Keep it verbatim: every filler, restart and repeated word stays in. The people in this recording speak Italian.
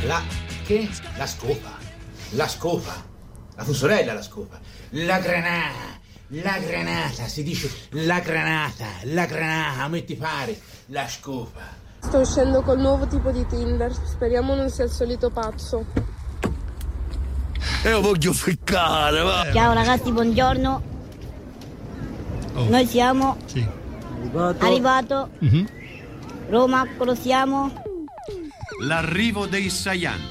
La che? La scopa. La scopa. La tua sorella la scopa. La granata. La granata, si dice la granata, la granata, metti pare, la scopa. Sto uscendo col nuovo tipo di Tinder, speriamo non sia il solito pazzo. E io voglio ficcare, va. Ciao ragazzi, buongiorno. Oh. Noi siamo Sì. arrivato, arrivato. Mm-hmm. Roma, cosa siamo? L'arrivo dei Saiyan.